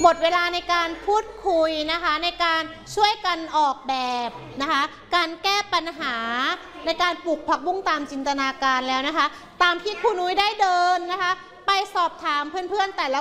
หมดเวลาในการพูดคุยนะคะในการช่วยกันออกแบบนะคะการแก้ปัญหาในการปลูกผักบุ้งตามจินตนาการแล้วนะคะตามที่ครูนุ้ยได้เดินนะคะไปสอบถามเพื่อนๆแต่ละ